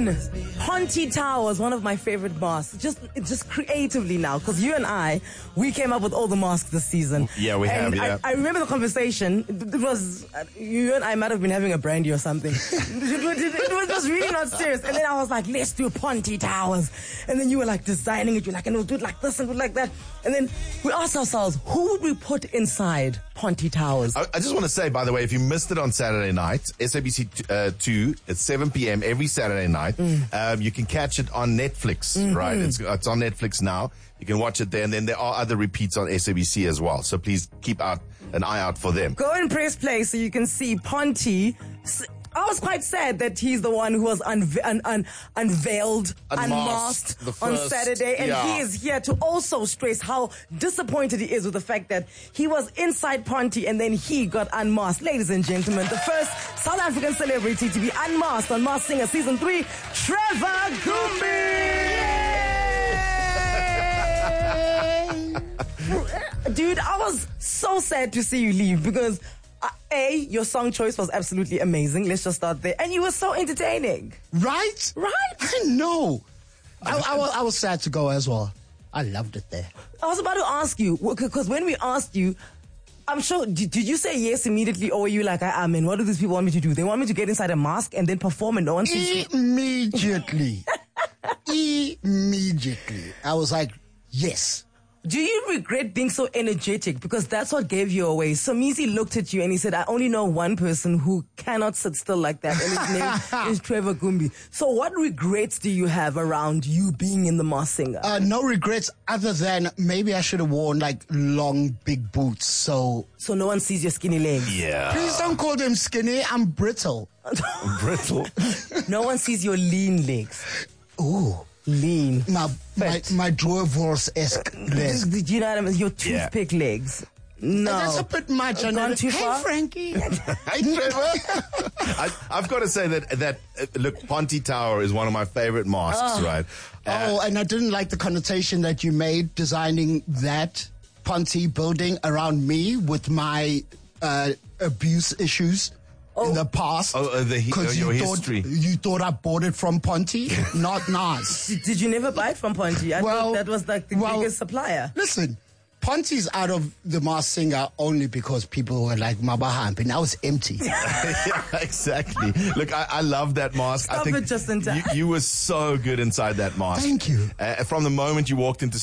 Ponte Tower is one of my favorite masks. Just creatively now, because you and we came up with all the masks this season. Yeah, we have. Yeah. I remember the conversation. It was you and I might have been having a brandy or something. it was really not serious. And then I was like, let's do Ponte Towers. And then you were like designing it. You're like, and we'll do it like this and do it like that. And then we asked ourselves, who would we put inside Ponte Towers? I just want to say, by the way, if you missed it on Saturday night, SABC 2 at 7 p.m. every Saturday night, you can catch it on Netflix, right? It's on Netflix now. You can watch it there, and then there are other repeats on SABC as well. So please keep an eye out for them. Go and press play so you can see Ponte. I was quite sad that he's the one who was unveiled, unmasked on Saturday. And he is here to also stress how disappointed he is with the fact that he was inside Ponte and then he got unmasked. Ladies and gentlemen, the first South African celebrity to be unmasked on Masked Singer Season 3, Trevor Gumbi! Dude, I was so sad to see you leave because your song choice was absolutely amazing. Let's just start there. And you were so entertaining. Right? I know. I was sad to go as well. I loved it there. I was about to ask you, because when we asked you, I'm sure, did you say yes immediately, or were you like, I mean, what do these people want me to do? They want me to get inside a mask and then perform and no one sees Immediately. Immediately. I was like, yes. Do you regret being so energetic? Because that's what gave you away. Somizi looked at you and he said, I only know one person who cannot sit still like that, and his name is Trevor Gumbi. So what regrets do you have around you being in the Masked Singer? No regrets other than maybe I should have worn like long, big boots. So no one sees your skinny legs. Yeah. Please don't call them skinny. I'm brittle. Brittle? No one sees your lean legs. Ooh. Lean. My Dwarf-esque legs. Do you know what I mean? Your toothpick legs. No. That's a bit much. Gone too far? Hey, Frankie. Hey, Trevor. I've got to say that look, Ponte Tower is one of my favorite masks, right? And I didn't like the connotation that you made designing that Ponte building around me with my abuse issues. In the past, your history. You thought I bought it from Ponte? Not nice. Did you never buy it from Ponte? I thought that was like the biggest supplier. Listen, Ponte's out of the Masked Singer only because people were like Mabahampi. Now it's empty. Yeah, exactly. Look, I love that mask. Stop I think it just in time. You were so good inside that mask. Thank you. From the moment you walked onto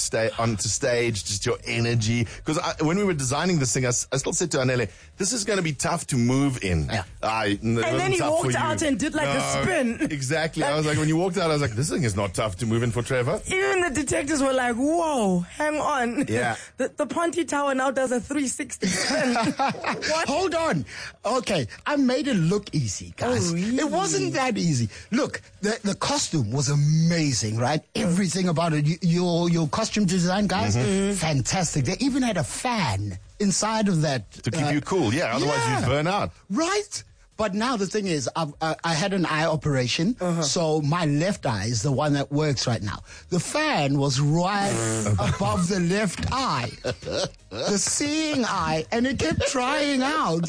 stage, just your energy. Because when we were designing this thing, I still said to Anele, this is going to be tough to move in. Yeah. And then he walked out and did like a spin. Exactly. I was like, when you walked out, I was like, this thing is not tough to move in for Trevor. Even the detectives were like, whoa, hang on. Yeah. The Ponte Tower now does a 360 spin. What? Hold on. Okay, I made it look easy, guys. Oh, really? It wasn't that easy. Look, the costume was amazing, right? Everything about it. Your costume design, guys, fantastic. They even had a fan inside of that. To keep you cool, otherwise you'd burn out. Right? But now the thing is, I had an eye operation, so my left eye is the one that works right now. The fan was right above the left eye, the seeing eye, and it kept trying out.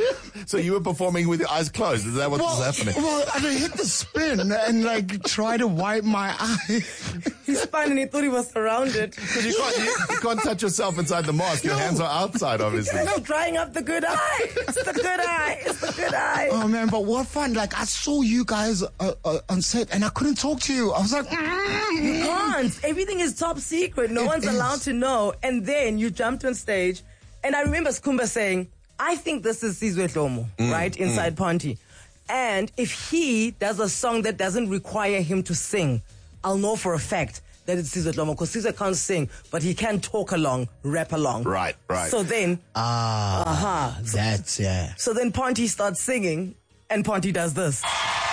So you were performing with your eyes closed? Is that what was happening? Well, I hit the spin and like try to wipe my eye. He spun and he thought he was surrounded. Because you can't touch yourself inside the mask. Your hands are outside, obviously. No, drying up the good eye. It's the good eye. It's the good eye. Oh man, but what fun. Like I saw you guys on set and I couldn't talk to you. I was like, You can't. Everything is top secret. No one's allowed to know. And then you jumped on stage. And I remember Skumba saying, I think this is Sizwe Dlomo, right? Inside Ponte. And if he does a song that doesn't require him to sing, I'll know for a fact that it's Sizwe Dlomo, because Sizwe can't sing, but he can talk along, rap along. Right. So then, that's, yeah. So then Ponte starts singing, and Ponte does this.